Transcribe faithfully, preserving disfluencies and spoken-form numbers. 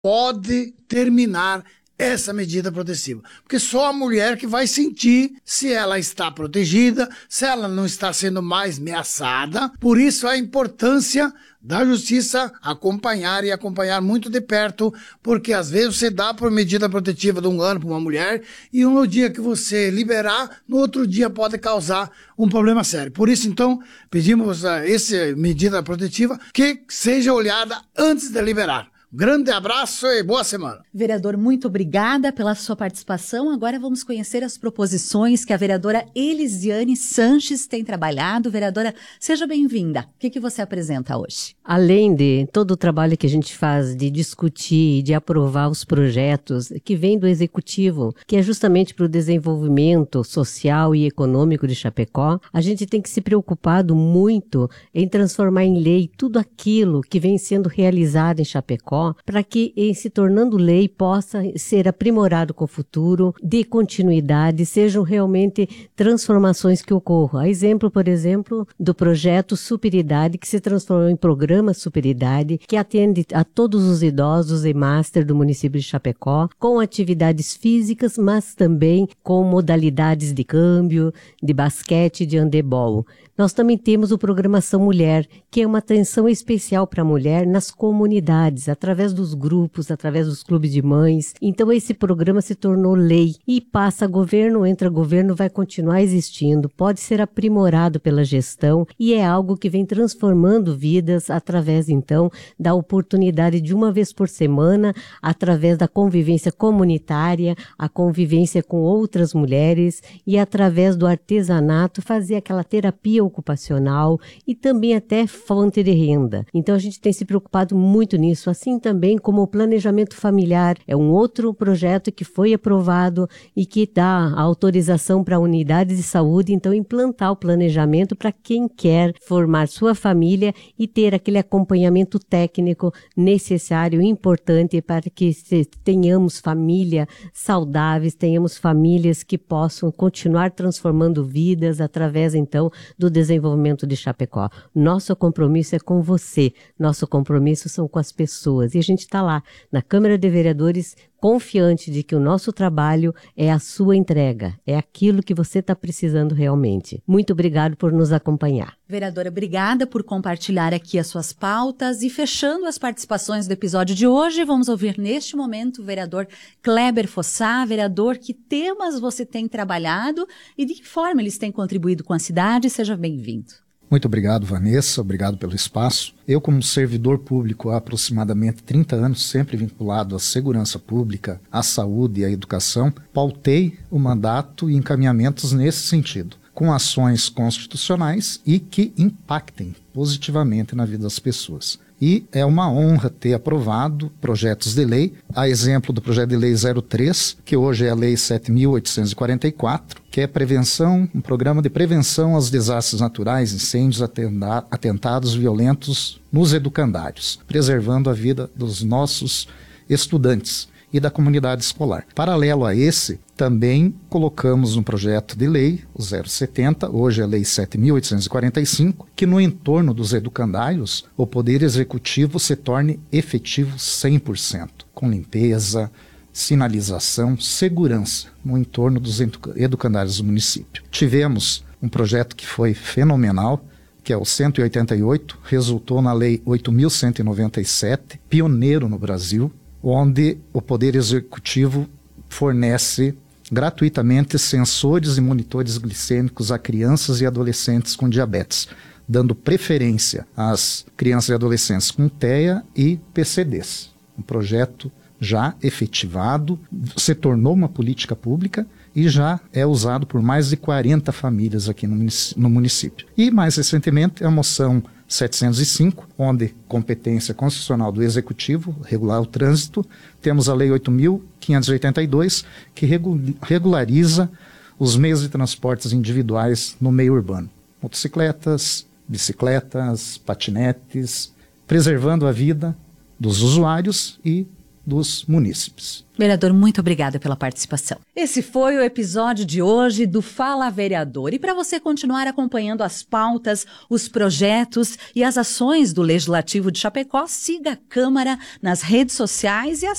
pode terminar essa medida protetiva, porque só a mulher que vai sentir se ela está protegida, se ela não está sendo mais ameaçada. Por isso a importância da justiça acompanhar e acompanhar muito de perto, porque às vezes você dá por medida protetiva de um ano para uma mulher e no dia que você liberar, no outro dia pode causar um problema sério. Por isso, então, pedimos a essa medida protetiva que seja olhada antes de liberar. Grande abraço e boa semana. Vereador, muito obrigada pela sua participação. Agora vamos conhecer as proposições que a vereadora Elisiane Sanches tem trabalhado. Vereadora, seja bem-vinda. O que, que você apresenta hoje? Além de todo o trabalho que a gente faz de discutir, de aprovar os projetos que vem do Executivo, que é justamente para o desenvolvimento social e econômico de Chapecó, a gente tem que se preocupado muito em transformar em lei tudo aquilo que vem sendo realizado em Chapecó, para que, em se tornando lei, possa ser aprimorado com o futuro, dê continuidade, sejam realmente transformações que ocorram. A exemplo, por exemplo, do projeto Superidade, que se transformou em programa Superidade, que atende a todos os idosos e master do município de Chapecó, com atividades físicas, mas também com modalidades de câmbio, de basquete e de handebol. Nós também temos o Programação Mulher, que é uma atenção especial para a mulher nas comunidades, através dos grupos, através dos clubes de mães. Então esse programa se tornou lei e passa governo, entra governo, vai continuar existindo, pode ser aprimorado pela gestão e é algo que vem transformando vidas através então da oportunidade de uma vez por semana, através da convivência comunitária, a convivência com outras mulheres e através do artesanato fazer aquela terapia ocupacional e também até fonte de renda. Então a gente tem se preocupado muito nisso, assim também como o planejamento familiar. É um outro projeto que foi aprovado e que dá autorização para unidades de saúde, então implantar o planejamento para quem quer formar sua família e ter aquele acompanhamento técnico necessário e importante para que tenhamos família saudáveis, tenhamos famílias que possam continuar transformando vidas através então do desenvolvimento de Chapecó. Nosso compromisso é com você, nosso compromisso são com as pessoas e a gente está lá na Câmara de Vereadores confiante de que o nosso trabalho é a sua entrega, é aquilo que você está precisando realmente. Muito obrigado por nos acompanhar. Vereadora, obrigada por compartilhar aqui as suas pautas e fechando as participações do episódio de hoje, vamos ouvir neste momento o vereador Kleber Fossá. Vereador, que temas você tem trabalhado e de que forma eles têm contribuído com a cidade? Seja bem-vindo. Muito obrigado, Vanessa, obrigado pelo espaço. Eu, como servidor público há aproximadamente trinta anos, sempre vinculado à segurança pública, à saúde e à educação, pautei o mandato e encaminhamentos nesse sentido, com ações constitucionais e que impactem positivamente na vida das pessoas. E é uma honra ter aprovado projetos de lei, a exemplo do projeto de lei zero três, que hoje é a lei sete mil oitocentos e quarenta e quatro, que é prevenção, um programa de prevenção aos desastres naturais, incêndios, atenda- atentados violentos nos educandários, preservando a vida dos nossos estudantes e da comunidade escolar. Paralelo a esse, também colocamos um projeto de lei, o zero setenta, hoje é a lei sete mil oitocentos e quarenta e cinco, que no entorno dos educandários, o Poder Executivo se torne efetivo cem por cento, com limpeza, sinalização, segurança no entorno dos educandários do município. Tivemos um projeto que foi fenomenal, que é o cento e oitenta e oito, resultou na lei oito mil cento e noventa e sete, pioneiro no Brasil, onde o Poder Executivo fornece gratuitamente sensores e monitores glicêmicos a crianças e adolescentes com diabetes, dando preferência às crianças e adolescentes com T E A e P C Ds. Um projeto já efetivado, se tornou uma política pública e já é usado por mais de quarenta famílias aqui no município. No município. E, mais recentemente, a moção setecentos e cinco, onde competência constitucional do Executivo, regular o trânsito, temos a Lei oito mil quinhentos e oitenta e dois, que regulariza os meios de transportes individuais no meio urbano. Motocicletas, bicicletas, patinetes, preservando a vida dos usuários e dos munícipes. Vereador, muito obrigada pela participação. Esse foi o episódio de hoje do Fala Vereador. E para você continuar acompanhando as pautas, os projetos e as ações do Legislativo de Chapecó, siga a Câmara nas redes sociais e